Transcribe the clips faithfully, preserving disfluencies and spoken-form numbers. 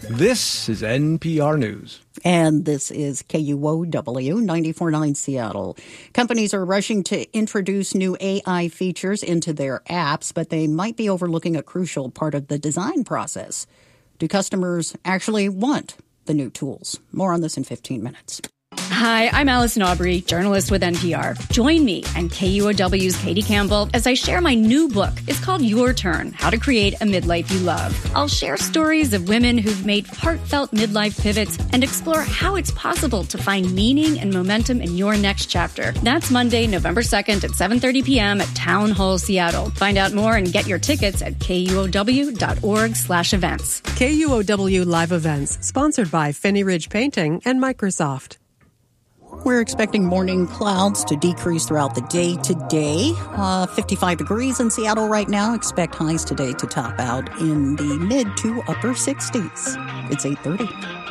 This is N P R News. And this is K U O W ninety-four point nine Seattle. Companies are rushing to introduce new A I features into their apps, but they might be overlooking a crucial part of the design process. Do customers actually want the new tools? More on this in fifteen minutes. Hi, I'm Allison Aubrey, journalist with N P R. Join me and K U O W's Katie Campbell as I share my new book. It's called Your Turn, How to Create a Midlife You Love. I'll share stories of women who've made heartfelt midlife pivots and explore how it's possible to find meaning and momentum in your next chapter. That's Monday, November second at seven thirty p.m. at Town Hall Seattle. Find out more and get your tickets at kuow.org slash events. K U O W Live Events, sponsored by Finney Ridge Painting and Microsoft. We're expecting morning clouds to decrease throughout the day today. Uh, fifty-five degrees in Seattle right now. Expect highs today to top out in the mid to upper sixties. It's eight thirty.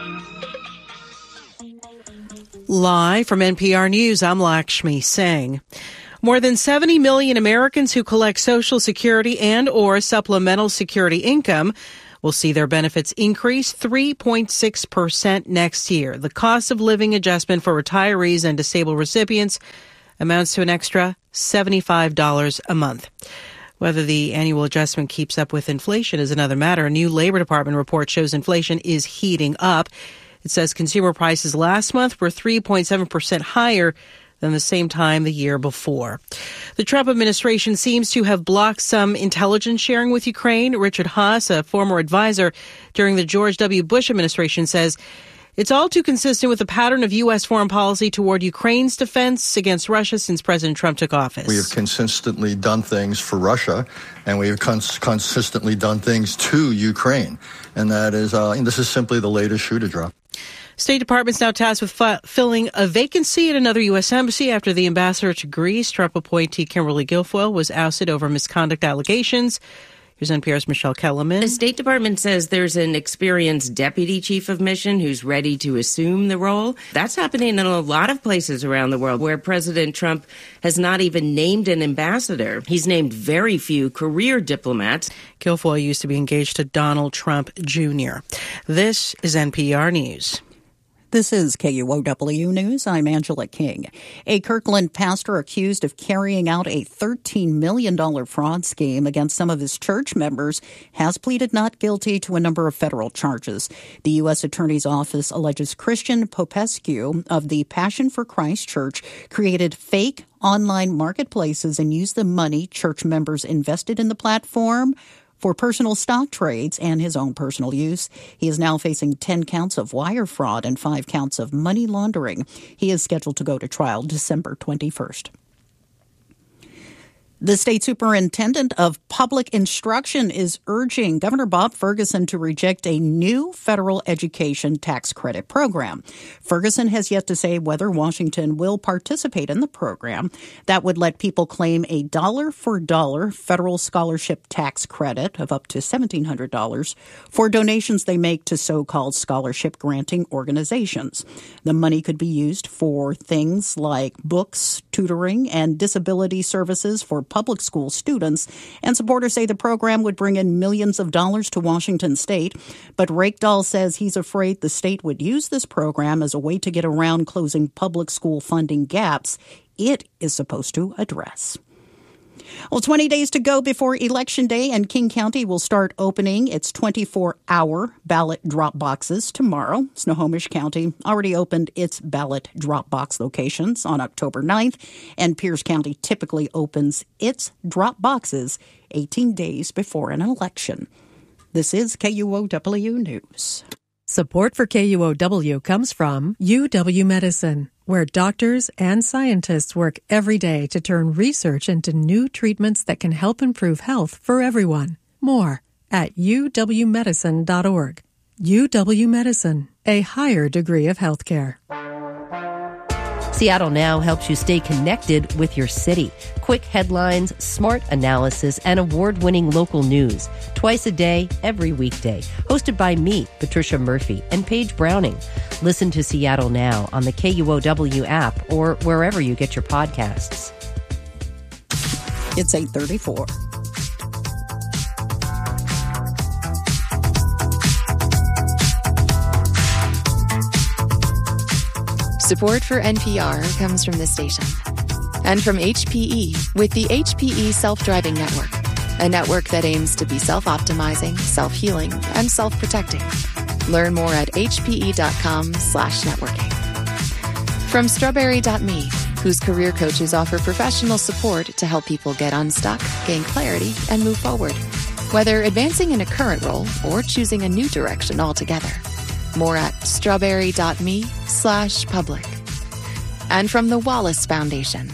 Live from N P R News, I'm Lakshmi Singh. More than seventy million Americans who collect Social Security and or supplemental security income will see their benefits increase three point six percent next year. The cost of living adjustment for retirees and disabled recipients amounts to an extra seventy-five dollars a month. Whether the annual adjustment keeps up with inflation is another matter. A new Labor Department report shows inflation is heating up. It says consumer prices last month were three point seven percent higher than the same time the year before. The Trump administration seems to have blocked some intelligence sharing with Ukraine. Richard Haas, a former advisor during the George W. Bush administration, says it's all too consistent with the pattern of U S foreign policy toward Ukraine's defense against Russia since President Trump took office. We have consistently done things for Russia, and we have cons- consistently done things to Ukraine. And that is, uh, and this is simply the latest shoe to drop. State Department's now tasked with fi- filling a vacancy at another U S embassy after the ambassador to Greece, Trump appointee Kimberly Guilfoyle, was ousted over misconduct allegations. Here's N P R's Michelle Kellerman. The State Department says there's an experienced deputy chief of mission who's ready to assume the role. That's happening in a lot of places around the world where President Trump has not even named an ambassador. He's named very few career diplomats. Guilfoyle used to be engaged to Donald Trump Junior This is N P R News. This is K U O W News. I'm Angela King. A Kirkland pastor accused of carrying out a thirteen million dollars fraud scheme against some of his church members has pleaded not guilty to a number of federal charges. The U S Attorney's Office alleges Christian Popescu of the Passion for Christ Church created fake online marketplaces and used the money church members invested in the platform for personal stock trades and his own personal use. He is now facing ten counts of wire fraud and five counts of money laundering. He is scheduled to go to trial December twenty-first. The state superintendent of public instruction is urging Governor Bob Ferguson to reject a new federal education tax credit program. Ferguson has yet to say whether Washington will participate in the program that would let people claim a dollar-for-dollar federal scholarship tax credit of up to seventeen hundred dollars for donations they make to so-called scholarship granting organizations. The money could be used for things like books, tutoring, and disability services for public school students, and supporters say the program would bring in millions of dollars to Washington state. But Rakedahl says he's afraid the state would use this program as a way to get around closing public school funding gaps it is supposed to address. Well, twenty days to go before Election Day, and King County will start opening its twenty-four hour ballot drop boxes tomorrow. Snohomish County already opened its ballot drop box locations on October ninth, and Pierce County typically opens its drop boxes eighteen days before an election. This is K U O W News. Support for K U O W comes from U W Medicine, where doctors and scientists work every day to turn research into new treatments that can help improve health for everyone. More at u w medicine dot org. U W Medicine, a higher degree of healthcare. Seattle Now helps you stay connected with your city. Quick headlines, smart analysis, and award-winning local news. Twice a day, every weekday. Hosted by me, Patricia Murphy, and Paige Browning. Listen to Seattle Now on the K U O W app or wherever you get your podcasts. It's eight thirty-four. Support for N P R comes from this station and from H P E with the H P E Self-Driving Network, a network that aims to be self-optimizing, self-healing, and self-protecting. Learn more at hpe.com slash networking. From strawberry dot me, whose career coaches offer professional support to help people get unstuck, gain clarity, and move forward, whether advancing in a current role or choosing a new direction altogether. More at strawberry.me slash public. And from the Wallace Foundation.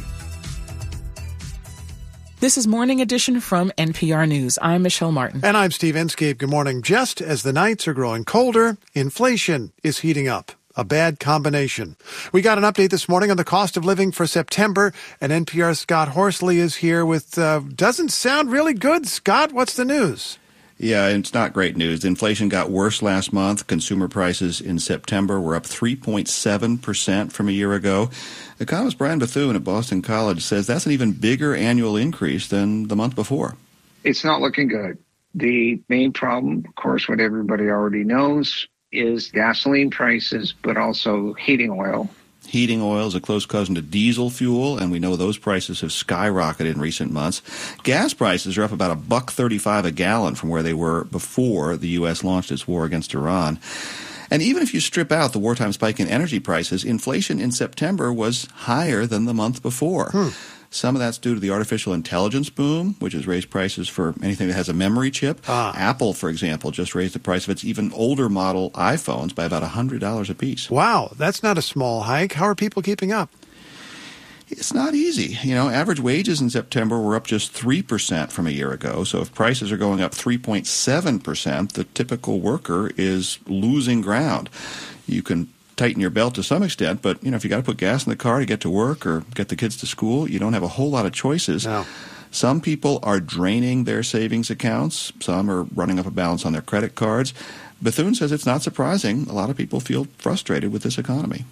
This is Morning Edition from N P R News. I'm Michelle Martin. And I'm Steve Inskeep. Good morning. Just as the nights are growing colder, inflation is heating up. A bad combination. We got an update this morning on the cost of living for September, and N P R's Scott Horsley is here with, uh, doesn't sound really good. Scott, what's the news? Yeah, it's not great news. Inflation got worse last month. Consumer prices in September were up three point seven percent from a year ago. Economist Brian Bethune at Boston College says that's an even bigger annual increase than the month before. It's not looking good. The main problem, of course, what everybody already knows, is gasoline prices, but also heating oil. Heating oil is a close cousin to diesel fuel, and we know those prices have skyrocketed in recent months. Gas prices are up about a buck thirty-five a gallon from where they were before the U S launched its war against Iran. And even if you strip out the wartime spike in energy prices, inflation in September was higher than the month before. Hmm. Some of that's due to the artificial intelligence boom, which has raised prices for anything that has a memory chip. Ah. Apple, for example, just raised the price of its even older model iPhones by about one hundred dollars a piece. Wow, that's not a small hike. How are people keeping up? It's not easy. You know, average wages in September were up just three percent from a year ago. So if prices are going up three point seven percent, the typical worker is losing ground. You can tighten your belt to some extent, but you know, if you got to put gas in the car to get to work or get the kids to school, you don't have a whole lot of choices. No. Some people are draining their savings accounts. Some are running up a balance on their credit cards. Bethune says it's not surprising. A lot of people feel frustrated with this economy.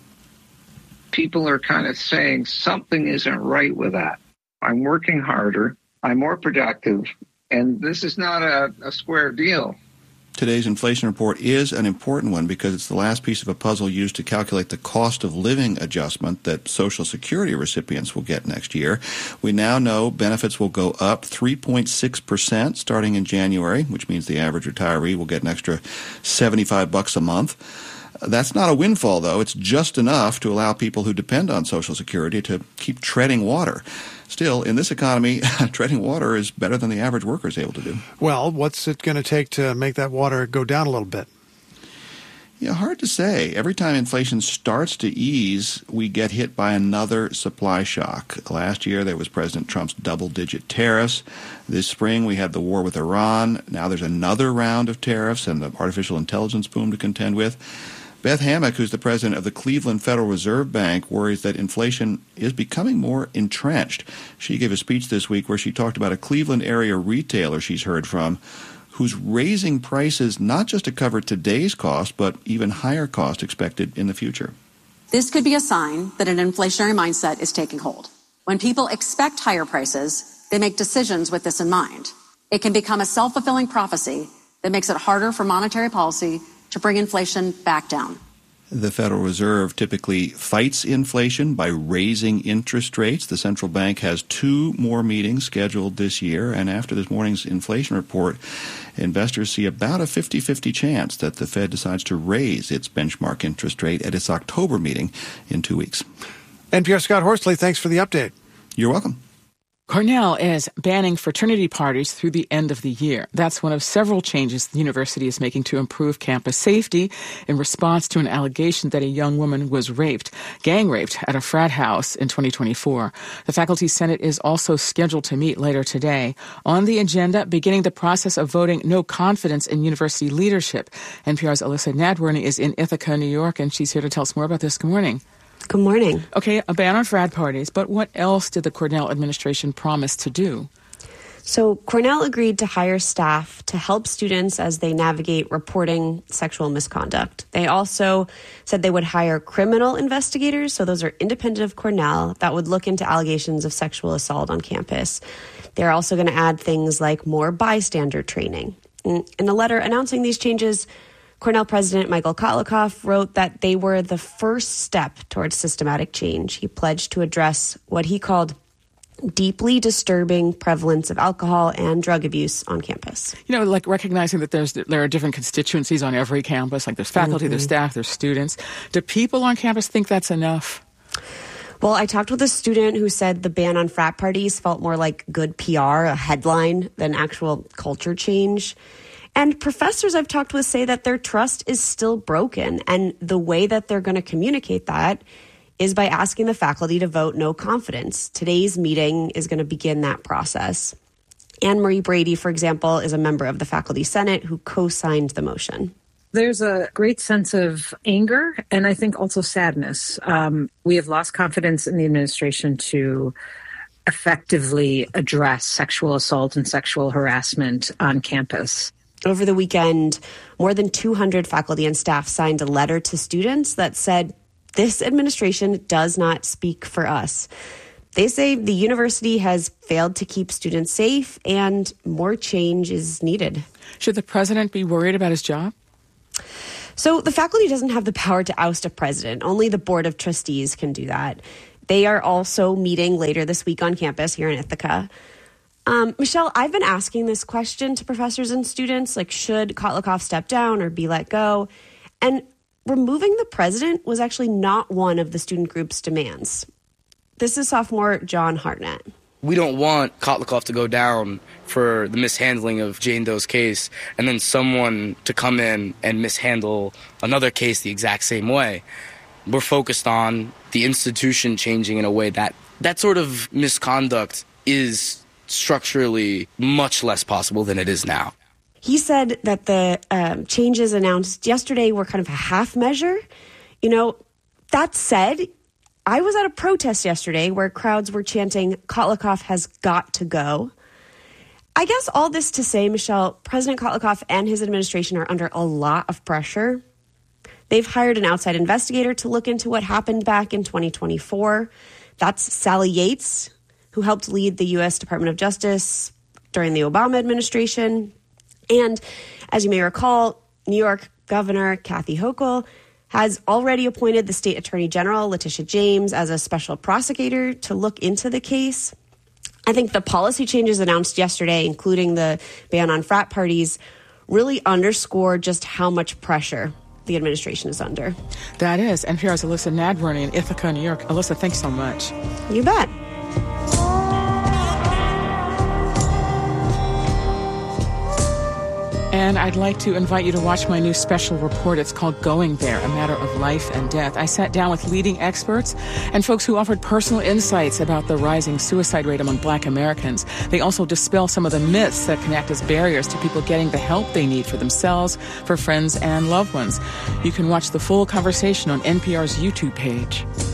People are kind of saying something isn't right with that. I'm working harder. I'm more productive. And this is not a, a square deal. Today's inflation report is an important one because it's the last piece of a puzzle used to calculate the cost of living adjustment that Social Security recipients will get next year. We now know benefits will go up three point six percent starting in January, which means the average retiree will get an extra seventy-five bucks a month. That's not a windfall, though. It's just enough to allow people who depend on Social Security to keep treading water. Still, in this economy, treading water is better than the average worker is able to do. Well, what's it going to take to make that water go down a little bit? Yeah, hard to say. Every time inflation starts to ease, we get hit by another supply shock. Last year, there was President Trump's double-digit tariffs. This spring, we had the war with Iran. Now there's another round of tariffs and the artificial intelligence boom to contend with. Beth Hammack, who's the president of the Cleveland Federal Reserve Bank, worries that inflation is becoming more entrenched. She gave a speech this week where she talked about a Cleveland area retailer she's heard from who's raising prices not just to cover today's cost, but even higher cost expected in the future. This could be a sign that an inflationary mindset is taking hold. When people expect higher prices, they make decisions with this in mind. It can become a self-fulfilling prophecy that makes it harder for monetary policy to bring inflation back down. The Federal Reserve typically fights inflation by raising interest rates. The central bank has two more meetings scheduled this year, and after this morning's inflation report, investors see about a fifty-fifty chance that the Fed decides to raise its benchmark interest rate at its October meeting in two weeks. N P R Scott Horsley, thanks for the update. You're welcome. Cornell is banning fraternity parties through the end of the year. That's one of several changes the university is making to improve campus safety in response to an allegation that a young woman was raped, gang raped at a frat house in twenty twenty-four. The Faculty Senate is also scheduled to meet later today. On the agenda, beginning the process of voting no confidence in university leadership. N P R's Alyssa Nadworny is in Ithaca, New York, and she's here to tell us more about this. Good morning. Good morning. Okay, a ban on frat parties, but what else did the Cornell administration promise to do? So Cornell agreed to hire staff to help students as they navigate reporting sexual misconduct. They also said they would hire criminal investigators, so those are independent of Cornell, that would look into allegations of sexual assault on campus. They're also going to add things like more bystander training. In a letter announcing these changes, Cornell President Michael Kotlikoff wrote that they were the first step towards systematic change. He pledged to address what he called deeply disturbing prevalence of alcohol and drug abuse on campus. You know, like recognizing that there's there are different constituencies on every campus, like there's faculty, mm-hmm. there's staff, there's students. Do people on campus think that's enough? Well, I talked with a student who said the ban on frat parties felt more like good P R, a headline, than actual culture change. And professors I've talked with say that their trust is still broken, and the way that they're going to communicate that is by asking the faculty to vote no confidence. Today's meeting is going to begin that process. Anne Marie Brady, for example, is a member of the Faculty Senate who co-signed the motion. There's a great sense of anger and I think also sadness. Um, we have lost confidence in the administration to effectively address sexual assault and sexual harassment on campus. Over the weekend, more than two hundred faculty and staff signed a letter to students that said, "This administration does not speak for us." They say the university has failed to keep students safe and more change is needed. Should the president be worried about his job? So the faculty doesn't have the power to oust a president. Only the Board of Trustees can do that. They are also meeting later this week on campus here in Ithaca. Um, Michelle, I've been asking this question to professors and students, like, should Kotlikoff step down or be let go? And removing the president was actually not one of the student group's demands. This is sophomore John Hartnett. We don't want Kotlikoff to go down for the mishandling of Jane Doe's case and then someone to come in and mishandle another case the exact same way. We're focused on the institution changing in a way that that sort of misconduct is structurally much less possible than it is now. He said that the um, changes announced yesterday were kind of a half measure. You know, that said, I was at a protest yesterday where crowds were chanting, "Kotlikoff has got to go." I guess all this to say, Michelle, President Kotlikoff and his administration are under a lot of pressure. They've hired an outside investigator to look into what happened back in twenty twenty-four. That's Sally Yates, who helped lead the U S Department of Justice during the Obama administration. And as you may recall, New York Governor Kathy Hochul has already appointed the state attorney general, Letitia James, as a special prosecutor to look into the case. I think the policy changes announced yesterday, including the ban on frat parties, really underscore just how much pressure the administration is under. That is. N P R's Alyssa Nadworny in Ithaca, New York. Alyssa, thanks so much. You bet. And I'd like to invite you to watch my new special report. It's called Going There, A Matter of Life and Death. I sat down with leading experts and folks who offered personal insights about the rising suicide rate among Black Americans. They also dispel some of the myths that can act as barriers to people getting the help they need for themselves, for friends, and loved ones. You can watch the full conversation on N P R's YouTube page.